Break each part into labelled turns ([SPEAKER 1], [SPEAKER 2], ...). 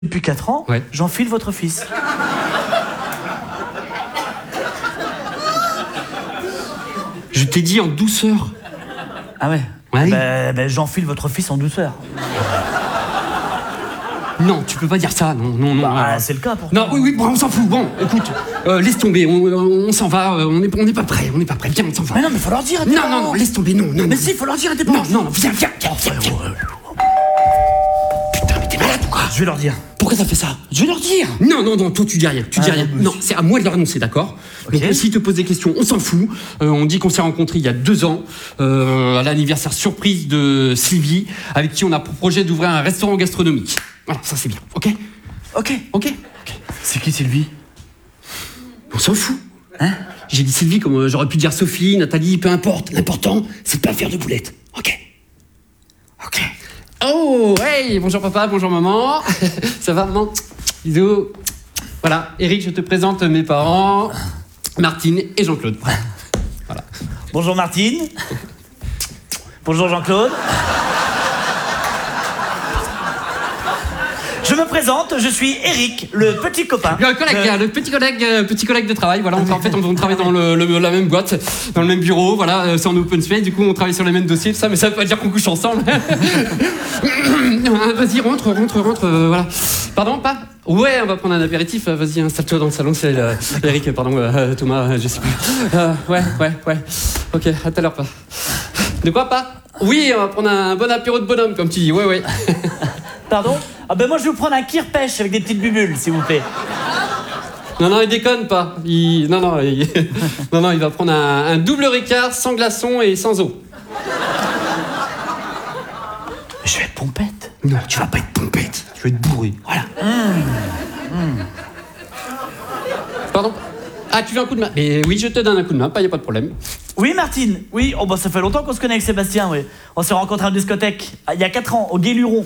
[SPEAKER 1] Depuis 4 ans,
[SPEAKER 2] Ouais.
[SPEAKER 1] j'enfile votre fils.
[SPEAKER 2] Je t'ai dit en douceur.
[SPEAKER 1] Ah ouais.
[SPEAKER 2] Ouais.
[SPEAKER 1] Ben, j'enfile votre fils en douceur.
[SPEAKER 2] Non, tu peux pas dire ça, non.
[SPEAKER 1] Bah, c'est le cas pour
[SPEAKER 2] Non, oui, bon, on s'en fout. Bon, écoute, laisse tomber, on s'en va, on n'est pas prêt, viens, on s'en va.
[SPEAKER 1] Mais non, mais faut leur dire à tes parents.
[SPEAKER 2] Non, laisse tomber, non.
[SPEAKER 1] Mais si, faut leur dire à tes parents.
[SPEAKER 2] Non, viens. Putain, mais t'es malade ou quoi?
[SPEAKER 1] Je vais leur dire.
[SPEAKER 2] Pourquoi t'as fait ça?
[SPEAKER 1] Je vais leur dire.
[SPEAKER 2] Non, toi tu dis rien, Non, c'est à moi de leur annoncer, d'accord?
[SPEAKER 1] Ok.
[SPEAKER 2] Donc s'ils te posent des questions, on s'en fout. On dit qu'on s'est rencontrés il y a 2 ans, à l'anniversaire surprise de Sylvie, avec qui on a pour projet d'ouvrir un restaurant gastronomique. Voilà, ça c'est bien, ok?
[SPEAKER 1] Ok. C'est qui Sylvie?
[SPEAKER 2] On s'en fout.
[SPEAKER 1] Hein?
[SPEAKER 2] J'ai dit Sylvie comme j'aurais pu dire Sophie, Nathalie, peu importe. L'important, c'est de pas faire de boulettes, ok? Oh, hey, bonjour papa, bonjour maman. Ça va, maman? Bisous. Voilà, Eric, je te présente mes parents, Martine et Jean-Claude. Voilà.
[SPEAKER 1] Bonjour Martine. Bonjour Jean-Claude. Je me présente, je suis Eric, le petit copain.
[SPEAKER 2] Le petit collègue de travail. Voilà, on travaille dans la même boîte, dans le même bureau. Voilà, c'est en open space. Du coup, on travaille sur les mêmes dossiers, tout ça. Mais ça veut pas dire qu'on couche ensemble. Vas-y, rentre. Voilà. Pardon, pas? Ouais, on va prendre un apéritif. Vas-y, installe-toi dans le salon. C'est Eric, pardon, Thomas, je sais plus. Ouais. Ok, à tout à l'heure, pas. De quoi, pas? Oui, on va prendre un bon apéro de bonhomme, comme tu dis. Ouais.
[SPEAKER 1] Pardon? Ah ben moi je vais vous prendre un kir-pêche avec des petites bubules, s'il vous plaît.
[SPEAKER 2] Non, il déconne pas. Il va prendre un double Ricard sans glaçons et sans eau.
[SPEAKER 1] Je vais être pompette.
[SPEAKER 2] Non, tu vas pas être pompette.
[SPEAKER 1] Je vais être bourré.
[SPEAKER 2] Voilà. Pardon? Ah, tu veux un coup de main? Mais oui, je te donne un coup de main, y a pas de problème.
[SPEAKER 1] Oui Martine, oui, oh bah ça fait longtemps qu'on se connaît avec Sébastien, oui. On s'est rencontrés à une discothèque, il y a 4 ans, au Guéluron.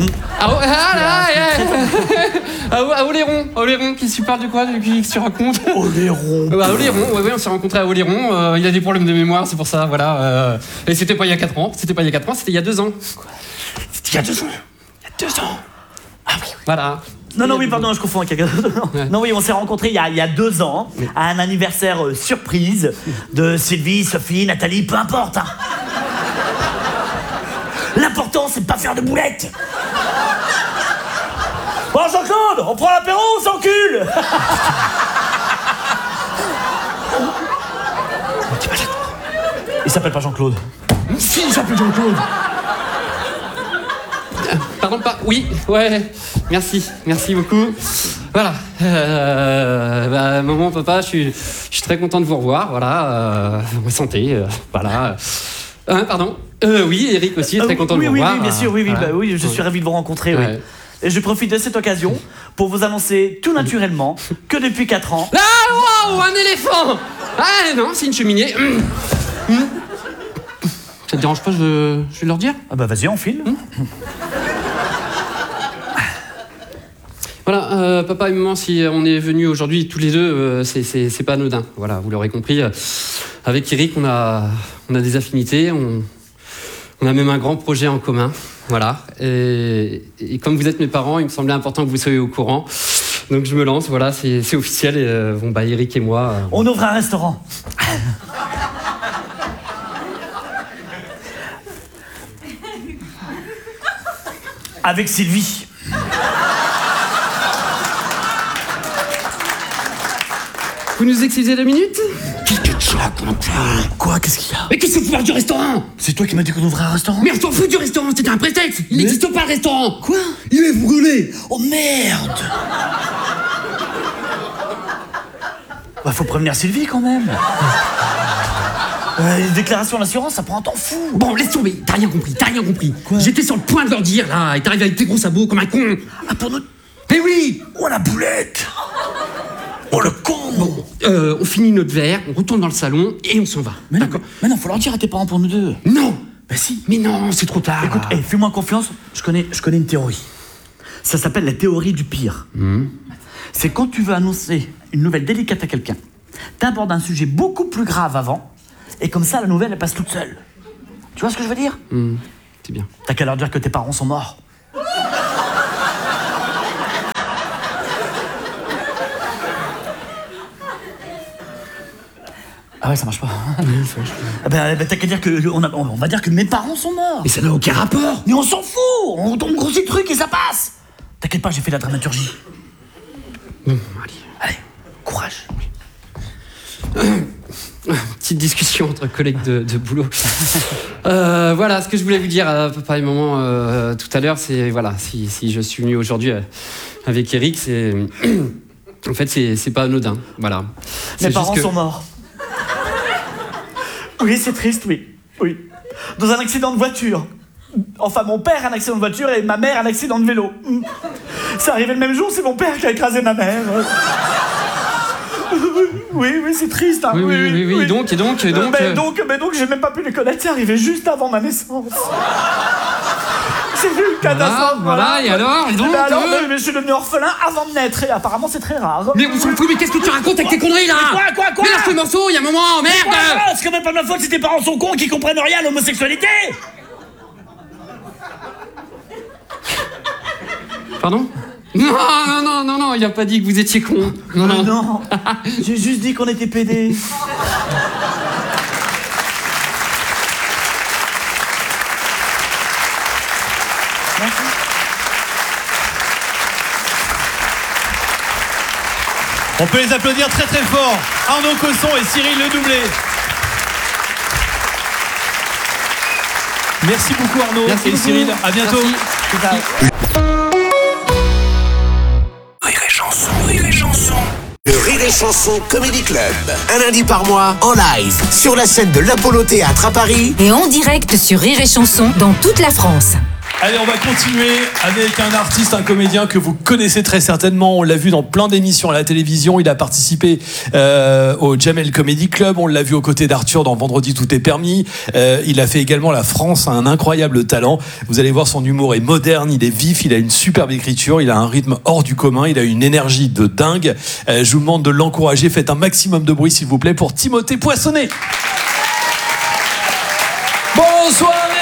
[SPEAKER 2] À Oléron, qu'est-ce que tu parles de quoi? Qu'est-ce que tu racontes?
[SPEAKER 1] Oléron.
[SPEAKER 2] Oléron, ouais, on s'est rencontrés à Oléron. Il a des problèmes de mémoire, c'est pour ça, voilà. Et c'était pas il y a 4 ans, c'était il y a 2 ans. C'était il y a 2 ans. Ah oui. Voilà.
[SPEAKER 1] Non, oui, pardon, je confonds avec quelqu'un d'autre. Non, oui, on s'est rencontrés il y a 2 ans, à un anniversaire surprise de Sylvie, Sophie, Nathalie, peu importe. Hein. L'important, c'est de pas faire de boulettes. Bon, Jean-Claude, on prend l'apéro ou on s'encule? Il s'appelle pas Jean-Claude.
[SPEAKER 2] Si, il s'appelle Jean-Claude. Pardon, pas. Oui, ouais. Merci beaucoup. Voilà. Maman, papa, je suis très content de vous revoir. Voilà. Santé. Voilà. Pardon. Oui, Eric aussi, très content de vous revoir.
[SPEAKER 1] Oui, bien sûr, oui,
[SPEAKER 2] voilà.
[SPEAKER 1] oui, je suis ravi de vous rencontrer.
[SPEAKER 2] Ouais.
[SPEAKER 1] Oui. Et je profite de cette occasion pour vous annoncer tout naturellement que depuis 4 ans.
[SPEAKER 2] Ah, wow, un éléphant! Ah non, c'est une cheminée. Ça te dérange pas, je vais leur dire?
[SPEAKER 1] Ah bah vas-y, on file.
[SPEAKER 2] Voilà, papa et maman, si on est venus aujourd'hui tous les deux, c'est pas anodin. Voilà, vous l'aurez compris. Avec Eric, on a des affinités, on a même un grand projet en commun. Voilà. Et comme vous êtes mes parents, il me semblait important que vous soyez au courant. Donc je me lance, voilà, c'est officiel. Et Eric et moi.
[SPEAKER 1] On ouvre un restaurant. Avec Sylvie.
[SPEAKER 2] Vous nous excusez 2 minutes?
[SPEAKER 1] Qu'est-ce que tu racontes là? Quoi? Qu'est-ce qu'il y a?
[SPEAKER 2] Mais qu'est-ce que tu parles du restaurant?
[SPEAKER 1] C'est toi qui m'as dit qu'on ouvrait un restaurant?
[SPEAKER 2] Mais on s'en fout du restaurant, c'était un prétexte. Il n'existe pas le restaurant.
[SPEAKER 1] Quoi?
[SPEAKER 2] Il est brûlé.
[SPEAKER 1] Oh merde! Bah faut prévenir Sylvie quand même. Les déclarations d'assurance, ça prend un temps fou.
[SPEAKER 2] Bon, laisse tomber, t'as rien compris.
[SPEAKER 1] Quoi?
[SPEAKER 2] J'étais sur le point de leur dire, là, et t'arrives avec tes gros sabots comme un con.
[SPEAKER 1] Ah pour notre...
[SPEAKER 2] Mais oui.
[SPEAKER 1] Oh la boulette! Oh le con!
[SPEAKER 2] Bon, on finit notre verre, on retourne dans le salon et on s'en va.
[SPEAKER 1] D'accord. Mais non, faut leur dire à tes parents pour nous deux.
[SPEAKER 2] Non.
[SPEAKER 1] Bah si.
[SPEAKER 2] Mais non, c'est trop tard.
[SPEAKER 1] Écoute, fais-moi confiance, je connais une théorie. Ça s'appelle la théorie du pire. C'est quand tu veux annoncer une nouvelle délicate à quelqu'un, t'abordes un sujet beaucoup plus grave avant, et comme ça, la nouvelle, elle passe toute seule. Tu vois ce que je veux dire?
[SPEAKER 2] C'est bien.
[SPEAKER 1] T'as qu'à leur dire que tes parents sont morts. Ah ouais, ça marche pas. Ah ben, t'as qu'à dire que on va dire que mes parents sont morts.
[SPEAKER 3] Mais ça n'a aucun rapport.
[SPEAKER 1] Mais on s'en fout. On grossit le truc et ça passe. T'inquiète pas, j'ai fait la dramaturgie.
[SPEAKER 2] Bon,
[SPEAKER 1] Allez, courage.
[SPEAKER 2] Petite discussion entre collègues de boulot. Voilà, ce que je voulais vous dire à pareil moment tout à l'heure, c'est voilà, si je suis venu aujourd'hui avec Eric, c'est en fait c'est pas anodin, voilà.
[SPEAKER 1] Mes parents sont morts. Oui, c'est triste, oui. Dans un accident de voiture. Enfin, mon père a un accident de voiture et ma mère a un accident de vélo. Ça arrivait le même jour, c'est mon père qui a écrasé ma mère. Oui, c'est triste. Hein.
[SPEAKER 2] Oui. Donc,
[SPEAKER 1] j'ai même pas pu les connaître. C'est arrivé juste avant ma naissance. C'est une catastrophe.
[SPEAKER 2] Voilà. Et alors,
[SPEAKER 1] mais je suis devenu orphelin avant de naître. Et apparemment, c'est très rare.
[SPEAKER 2] Mais on s'en fout. Mais qu'est-ce que tu racontes avec tes conneries là?
[SPEAKER 1] Quoi
[SPEAKER 2] Mais lâche le morceau. Il y a un moment, merde.
[SPEAKER 1] C'est quand même pas ma faute si tes parents sont cons et qu'ils comprennent rien à l'homosexualité.
[SPEAKER 2] Pardon? Non, il a pas dit que vous étiez con.
[SPEAKER 1] Non. J'ai juste dit qu'on était pédés.
[SPEAKER 4] On peut les applaudir très très fort. Arnaud Cosson et Cyril Ledoublé. Merci beaucoup Arnaud et Cyril. À bientôt.
[SPEAKER 5] Le Rire et Chanson Comedy Club. Un lundi par mois, en live, sur la scène de l'Apollo Théâtre à Paris.
[SPEAKER 6] Et en direct sur Rire et Chanson dans toute la France.
[SPEAKER 4] Allez, on va continuer avec un artiste, un comédien que vous connaissez très certainement. On l'a vu dans plein d'émissions à la télévision. Il a participé au Jamel Comedy Club. On l'a vu aux côtés d'Arthur dans Vendredi tout est permis. Il a fait également La France a un incroyable talent. Vous allez voir, son humour est moderne, il est vif, il a une superbe écriture, il a un rythme hors du commun, il a une énergie de dingue. Je vous demande de l'encourager. Faites un maximum de bruit, s'il vous plaît, pour Timothée Poissonnet. Bonsoir.